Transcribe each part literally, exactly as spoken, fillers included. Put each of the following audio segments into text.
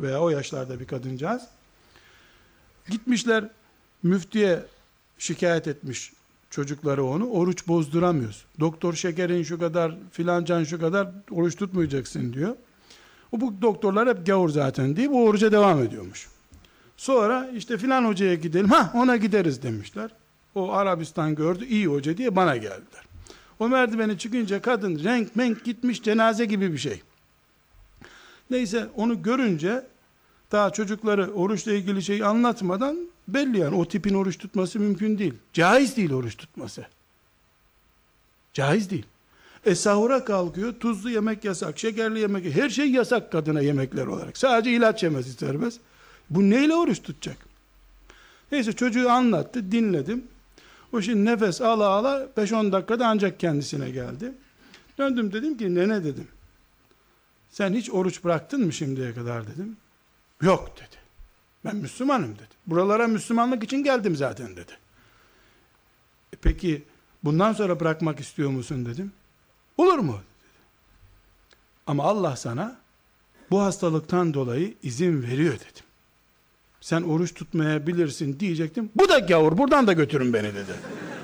veya o yaşlarda bir kadıncağız. Gitmişler müftüye, şikayet etmiş çocukları onu. Oruç bozduramıyoruz. Doktor şekerin şu kadar, filancan şu kadar, oruç tutmayacaksın diyor. O bu doktorlar hep gavur zaten deyip o oruca devam ediyormuş. Sonra işte filan hocaya gidelim. Ha, ona gideriz demişler. O Arabistan gördü, iyi hoca diye bana geldiler. O merdiveni çıkınca kadın renk menk gitmiş, cenaze gibi bir şey. Neyse, onu görünce daha çocukları oruçla ilgili şeyi anlatmadan belli, yani o tipin oruç tutması mümkün değil. Caiz değil oruç tutması. Caiz değil. E sahura kalkıyor, tuzlu yemek yasak, şekerli yemek, her şey yasak kadına yemekler olarak. Sadece ilaç yemesi serbest. Bu neyle oruç tutacak? Neyse, çocuğu anlattı, dinledim. O şimdi nefes ala ala beş on dakikada ancak kendisine geldi. Döndüm, dedim ki nene dedim, sen hiç oruç bıraktın mı şimdiye kadar dedim. Yok dedi. Ben Müslümanım dedi. Buralara Müslümanlık için geldim zaten dedi. E peki bundan sonra bırakmak istiyor musun dedim. Olur mu dedi. Ama Allah sana bu hastalıktan dolayı izin veriyor dedim. Sen oruç tutmayabilirsin diyecektim. Bu da gavur, buradan da götürün beni dedi.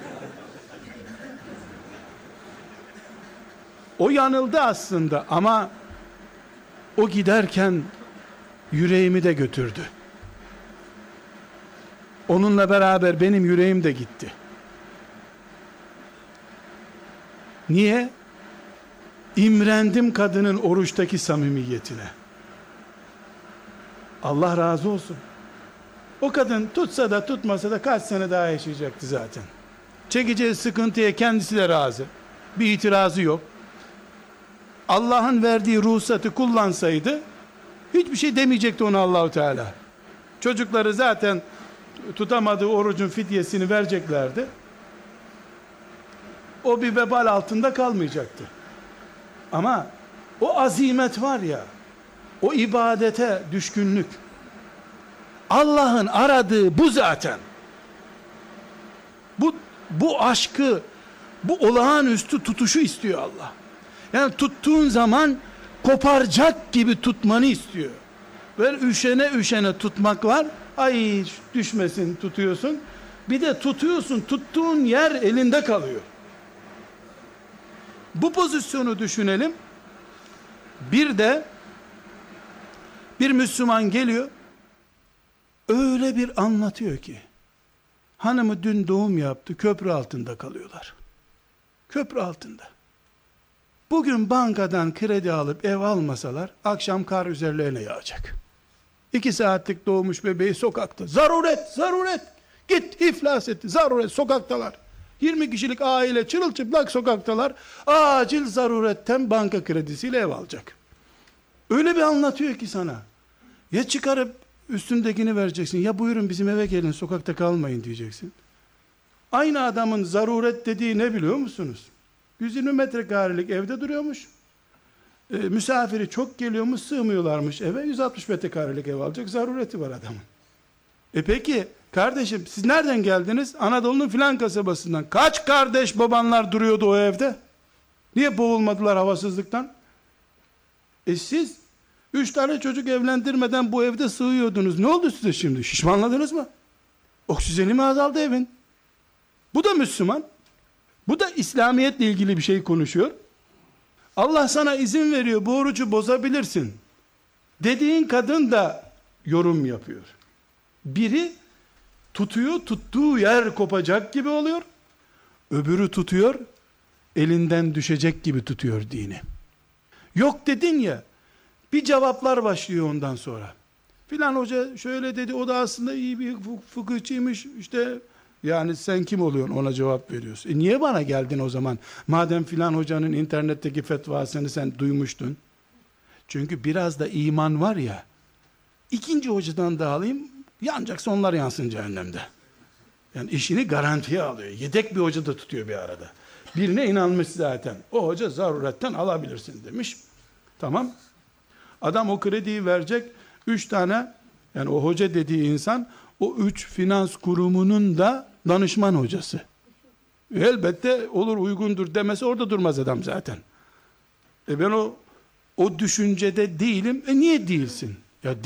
O yanıldı aslında ama o giderken yüreğimi de götürdü. Onunla beraber benim yüreğim de gitti. Niye? İmrendim kadının oruçtaki samimiyetine. Allah razı olsun. O kadın tutsa da tutmasa da kaç sene daha yaşayacaktı zaten. Çekeceği sıkıntıya kendisi de razı. Bir itirazı yok. Allah'ın verdiği ruhsatı kullansaydı hiçbir şey demeyecekti ona Allahu Teala. Çocukları zaten tutamadığı orucun fidyesini vereceklerdi. O bir vebal altında kalmayacaktı. Ama o azimet var ya, o ibadete düşkünlük, Allah'ın aradığı bu zaten. Bu, bu aşkı, bu olağanüstü tutuşu istiyor Allah. Yani tuttuğun zaman koparacak gibi tutmanı istiyor. Ve üşene üşene tutmak var. Ay düşmesin tutuyorsun. Bir de tutuyorsun, tuttuğun yer elinde kalıyor. Bu pozisyonu düşünelim. Bir de bir Müslüman geliyor, öyle bir anlatıyor ki, hanımı dün doğum yaptı, köprü altında kalıyorlar. Köprü altında. Bugün bankadan kredi alıp ev almasalar, akşam kar üzerlerine yağacak. İki saatlik doğmuş bebeği sokakta. Zaruret, zaruret. Git, iflas etti, zaruret, sokaktalar. yirmi kişilik aile çırılçıplak sokaktalar. Acil zaruretten banka kredisiyle ev alacak. Öyle bir anlatıyor ki sana. Ya çıkarıp üstündekini vereceksin, ya buyurun bizim eve gelin, sokakta kalmayın diyeceksin. Aynı adamın zaruret dediği ne biliyor musunuz? yüz yirmi metrekarelik evde duruyormuş. E, misafiri çok geliyormuş, sığmıyorlarmış eve. yüz altmış metrekarelik ev alacak zarureti var adamın. E peki kardeşim, siz nereden geldiniz? Anadolu'nun filan kasabasından. Kaç kardeş babanlar duruyordu o evde? Niye boğulmadılar havasızlıktan? E siz üç tane çocuk evlendirmeden bu evde sığıyordunuz. Ne oldu size şimdi? Şişmanladınız mı? Oksijeni mi azaldı evin? Bu da Müslüman. Bu da İslamiyetle ilgili bir şey konuşuyor. Allah sana izin veriyor, bu orucu bozabilirsin dediğin kadın da yorum yapıyor. Biri tutuyor, tuttuğu yer kopacak gibi oluyor. Öbürü tutuyor, elinden düşecek gibi tutuyor dini. Yok dedin ya, bir cevaplar başlıyor ondan sonra. Filan hoca şöyle dedi, o da aslında iyi bir fıkıhçıymış, işte yani sen kim oluyorsun ona cevap veriyorsun. E niye bana geldin o zaman? Madem filan hocanın internetteki fetvasını sen duymuştun. Çünkü biraz da iman var ya, ikinci hocadan da alayım, yanacaksa onlar yansın cehennemde. Yani işini garantiye alıyor. Yedek bir hoca da tutuyor bir arada. Birine inanmış zaten. O hoca zaruretten alabilirsin demiş. Tamam. Adam o krediyi verecek. Üç tane, yani o hoca dediği insan, o üç finans kurumunun da danışman hocası. Elbette olur, uygundur demesi orada durmaz adam zaten. E ben o o düşüncede değilim. E niye değilsin?